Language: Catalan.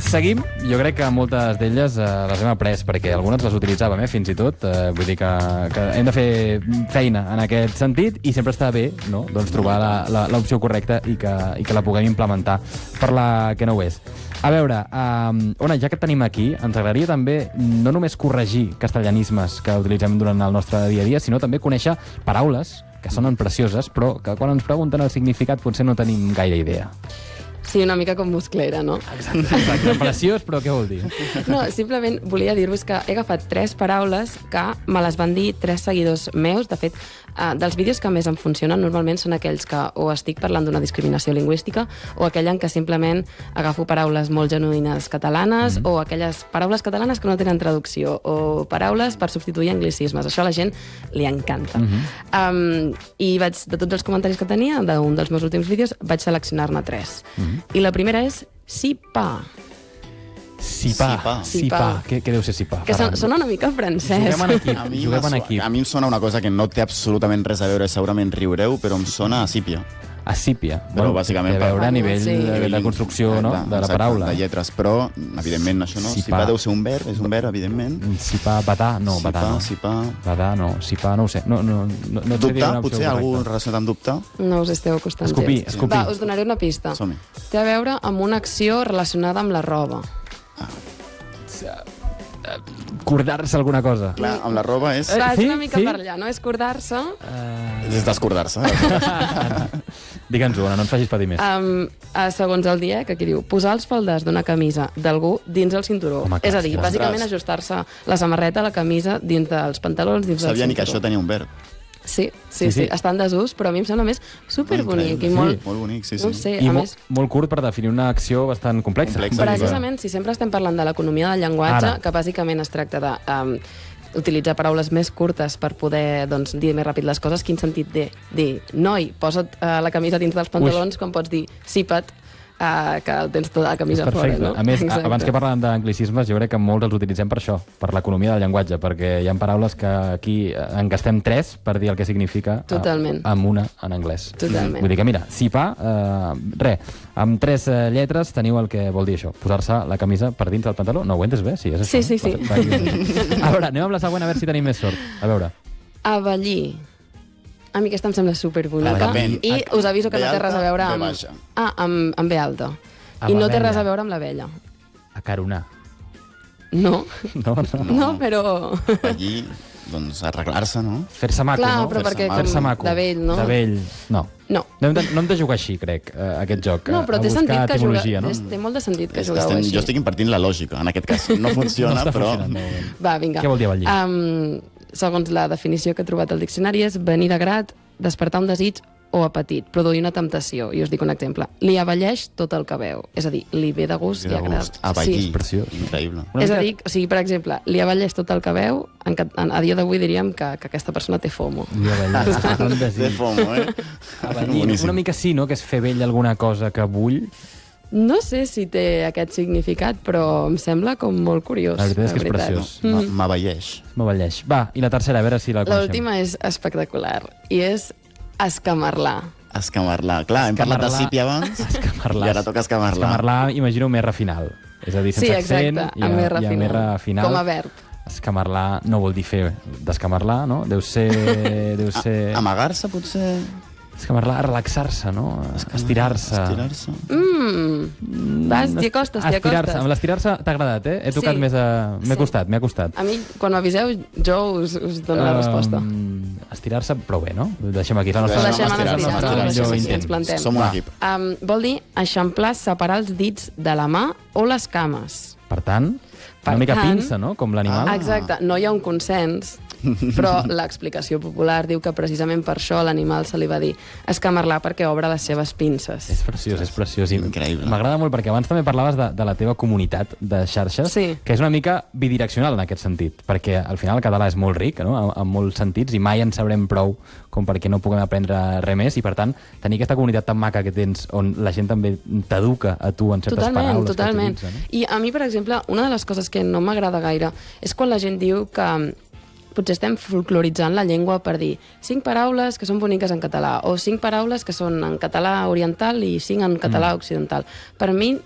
Seguim. Jo crec que moltes d'elles les hem après, perquè algunes les utilitzàvem, fins i tot. Vull dir que hem de fer feina en aquest sentit i sempre està bé, no?, doncs trobar l'opció correcta i que la puguem implementar per la que no ho és. A veure, Ona, ja que et tenim aquí, ens agradaria també no només corregir castellanismes que utilitzem durant el nostre dia a dia, sinó també conèixer paraules que sonen precioses, però que quan ens pregunten el significat potser no tenim gaire idea. Sí, una mica com musclera, no? Exacte. Preciós, però què vol dir? No, simplement volia dir-vos que he agafat 3 paraules que me les van dir 3 seguidors meus. De fet, dels vídeos que més em funcionen normalment són aquells que o estic parlant d'una discriminació lingüística o aquell en què simplement agafo paraules molt genuïnes catalanes o aquelles paraules catalanes que no tenen traducció o paraules per substituir anglicismes. Això a la gent li encanta. I vaig, de tots els comentaris que tenia d'un dels meus últims vídeos, vaig seleccionar-ne 3. I la primera és sipar. Sipar. Què deu ser sipar? Que sona una mica francès. Juguem en equip. A mi em sona una cosa que no té absolutament res a veure, segurament riureu, però em sona a sípia. A sípia. Però bàsicament té a veure a nivell de construcció, no?, de la paraula. De lletres, però evidentment això no. Sipar deu ser un verb, és un verb, evidentment. Sipar, badar, no, badar no. Badar no, sipar no ho sé. Dubtar, potser algú relacionat amb dubtar? No us esteu acostant gens. Va, us donaré una pista. Té a veure amb una acció relacionada amb la roba. Cordar-se alguna cosa. Clar, amb la roba és... És una mica per allà, no? És cordar-se. És descordar-se. Digue'ns-ho, no ens facis patir més. Segons el DIEC, aquí diu posar els faldars d'una camisa d'algú dins el cinturó. És a dir, bàsicament ajustar-se la samarreta, la camisa dins dels pantalons, dins del cinturó. Sabia ni que això tenia un verb. Sí. Està en desús, però a mi em sembla més superbonic. Molt bonic, sí. I molt curt per definir una acció bastant complexa. Precisament, si sempre estem parlant de l'economia del llenguatge, que bàsicament es tracta de utilitzar paraules més curtes per poder dir més ràpid les coses, quin sentit té dir noi, posa't la camisa dins dels pantalons, com pots dir sipa't, que el tens tota la camisa fora, no? A més, abans que parlàvem d'anglicismes, jo crec que molts els utilitzem per això, per l'economia del llenguatge, perquè hi ha paraules que aquí en gastem 3 per dir el que significa amb una en anglès. Totalment. Vull dir que, mira, sipar, amb 3 lletres teniu el que vol dir això, posar-se la camisa per dins del pantaló. No ho entes bé? Sí, és això. Sí. A veure, anem amb la següent, a veure si tenim més sort. A veure. Avellir. A mi aquesta em sembla superbonica. I us aviso que no té res a veure amb B alta. I no té res a veure amb l'abella. Acaronar. No, però... Allí, doncs, arreglar-se, no? Fer-se maco, no? Clar, però perquè de vell, no? De vell, no. No hem de jugar així, crec, aquest joc. No, però té sentit que jugueu. Té molt de sentit que jugueu així. Jo estic impartint la lògica, en aquest cas. No funciona, però... Va, vinga. Què vol dir avellir? Segons la definició que he trobat al diccionari, és venir de grat, despertar un desig o apetit, produir una temptació. I us dic un exemple. Li avelleix tot el que veu. És a dir, li ve de gust, li agrada. Avellir, preciós, increïble. És a dir, per exemple, li avelleix tot el que veu, a dia d'avui diríem que aquesta persona té FOMO. Té FOMO, Una mica sí, no?, que és fer vell alguna cosa que vull. No sé si té aquest significat, però em sembla com molt curiós. La veritat és que és preciós. M'avelleix. Va, i la tercera, a veure si la coneixem. L'última és espectacular, i és escamarlar. Escamarlar. Clar, hem parlat de sípia abans, i ara toca escamarlar. Escamarlar, imagino, més refinal. És a dir, sense accent i més refinal. Com a verb. Escamarlar no vol dir fer d'escamarlar, no? Deu ser... Amagar-se, potser... Escamarlar, relaxar-se, no? Estirar-se. T'hi acostes. Amb l'estirar-se t'ha agradat, eh? He tocat més a... M'ha costat. A mi, quan m'aviseu, jo us dono la resposta. Estirar-se, prou bé, no? Deixem aquí la nostra... Estirar-se. Som un equip. Vol dir eixamplar, separar els dits de la mà o les cames. Per tant, una mica pinça, no? Com l'animal. Exacte. No hi ha un consens, però l'explicació popular diu que precisament per això a l'animal se li va dir escamarlar, perquè obre les seves pinces. És preciós. Increïble. M'agrada molt, perquè abans també parlaves de la teva comunitat de xarxes, que és una mica bidireccional en aquest sentit, perquè al final el català és molt ric, no?, en molts sentits, i mai en sabrem prou com perquè no puguem aprendre res més, i per tant, tenir aquesta comunitat tan maca que tens, on la gent també t'educa a tu en certes paraules que utilitza. I a mi, per exemple, una de les coses que no m'agrada gaire és quan la gent diu que potser estem folcloritzant la llengua per dir 5 paraules que són boniques en català o 5 paraules que són en català oriental i 5 en català occidental. Per mi